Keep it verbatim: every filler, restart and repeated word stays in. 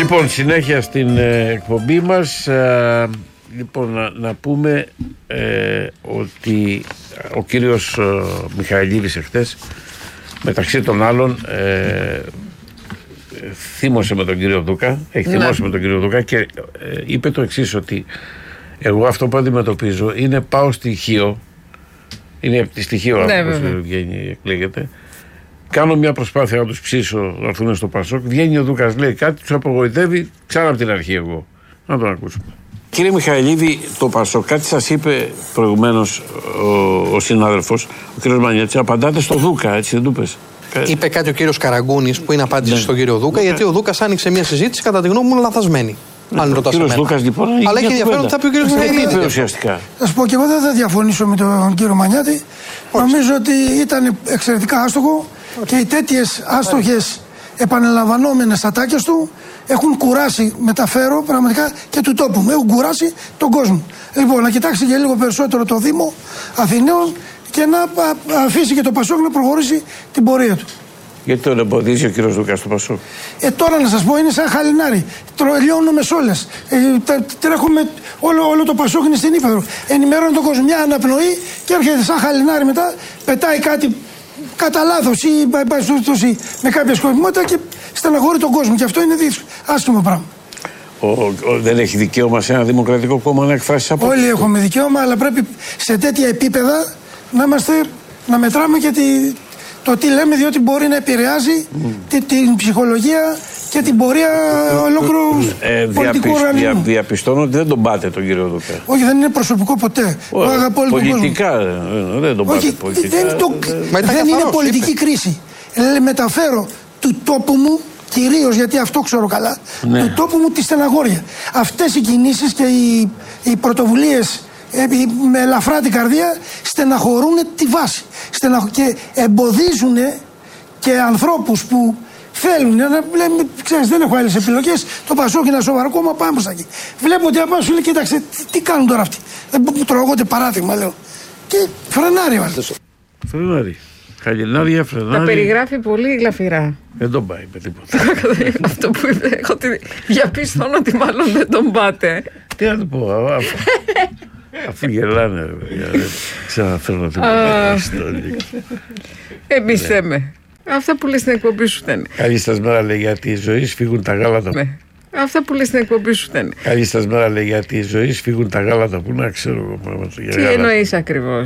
Λοιπόν, συνέχεια στην ε, εκπομπή μας. Ε, λοιπόν, να, να πούμε ε, ότι ο κύριος ε, Μιχαηλίδης εχθές, μεταξύ των άλλων, ε, θύμωσε με τον κύριο Δούκα, έχει θυμώσει με τον κύριο Δούκα και ε, είπε το εξής, ότι εγώ αυτό που αντιμετωπίζω είναι πάω στοιχείο, είναι από τη στοιχείο, ναι, όπως βγαίνει, εκλέγεται. Κάνω μια προσπάθεια να τους ψήσω να έρθουν στο Πασόκ. Βγαίνει ο Δούκας, λέει κάτι, τους απογοητεύει ξανά από την αρχή εγώ. Να τον ακούσουμε. Κύριε Μιχαηλίδη, το Πασόκ, κάτι σας είπε προηγουμένως ο, ο συνάδελφος, ο κύριος Μανιάτση, απαντάτε στο Δούκα, έτσι δεν του πες? Είπε κάτι ο κύριος Καραγκούνης που είναι απάντηση ναι. στον κύριο Δούκα, γιατί ο Δούκας άνοιξε μια συζήτηση κατά τη γνώμη μου λαθασμένη. Ναι, αν ρωτάς εμένα. Δούκας, λοιπόν, αλλά έχει ενδιαφέρον ότι θα πει ο κύριος Μιχαηλίδη. Ουσιαστικά. Θα σου πω και εγώ δεν θα διαφωνήσω με τον κύριο Μανιάτη. Νομίζω ότι ήταν εξαιρετικά άστοχο και οι τέτοιες άστοχες επαναλαμβανόμενες ατάκες του έχουν κουράσει, μεταφέρω πραγματικά, και του τόπου μου. Έχουν κουράσει τον κόσμο. Λοιπόν, να κοιτάξει και λίγο περισσότερο το Δήμο Αθηναίων και να αφήσει και το Πασόκ να προχωρήσει την πορεία του. Γιατί τον εμποδίζει ο κύριος Δούκας στο Πασόκ? Ε, τώρα να σας πω, είναι σαν χαλινάρι. Λιώνουμε σόλες. Ε, τρέχουμε, όλο, όλο το Πασόκ είναι στην ύπεδρο. Ενημερώνει τον κόσμο, μια αναπνοή και έρχεται σαν χαλινάρι μετά, πετάει κάτι κατά λάθος ή με κάποια σκοπιμότητα και στεναχωρεί τον κόσμο. Και αυτό είναι άσχημο πράγμα. Ο, ο, δεν έχει δικαίωμα σε ένα δημοκρατικό κόμμα να εκφράσει απόψεις? Όλοι έχουμε δικαίωμα, αλλά πρέπει σε τέτοια επίπεδα να είμαστε, να μετράμε και τη, το τι λέμε, διότι μπορεί να επηρεάζει mm. τη, την ψυχολογία και την πορεία ολόκληρου ε, πολιτικού οργανισμού. Δια, διαπιστώνω ότι δεν τον πάτε τον κύριο Δούκα. Όχι, δεν είναι προσωπικό ποτέ. Ο, αγαπώ πολιτικά δεν τον πάτε. Όχι, πολιτικά, δεν, το, δεν, δεν είναι πολιτική είπε. κρίση. Ε, μεταφέρω του τόπου μου, κυρίως γιατί αυτό ξέρω καλά, ναι. του τόπου μου τη στεναχώρια. Αυτές οι κινήσεις και οι, οι πρωτοβουλίες με ελαφρά την καρδία στεναχωρούν τη βάση. Στεναχω... και εμποδίζουν και ανθρώπους που θέλουν να λέμε, ξέρεις, δεν έχω άλλες επιλογές. Το Πασόκ είναι ένα σοβαρό κόμμα, πάμε προς τα εκεί. Βλέπω ότι απάνω σου λέει, κοίταξε, τι, τι κάνουν τώρα αυτοί. Δεν τρώγονται παράδειγμα, λέω. Και φρενάρι βάλτε. Φρενάρι. Χαλινάρια, φρενάρι. Τα περιγράφει πολύ γλαφυρά. Δεν τον πάει με τίποτα. Αυτό που είπε, έχω τη... διαπιστώνω ότι μάλλον δεν τον πάτε. Τι να του πω, αφού γελάνε, ξαναφέρνω τίποτα. Εμπιστέ με. Αυτά που λες στην εκπομπή σου δεν είναι. Καλή σας μέρα, λέει, γιατί η ζωή σφίγγουν τα γάλατα. Ναι. Αυτά που λες στην εκπομπή σου δεν είναι. Καλή σας μέρα, λέει, γιατί η ζωή σφίγγουν τα γάλατα. Πού να ξέρω εγώ πράγματα για τι γάλατα. εννοείς ακριβώς?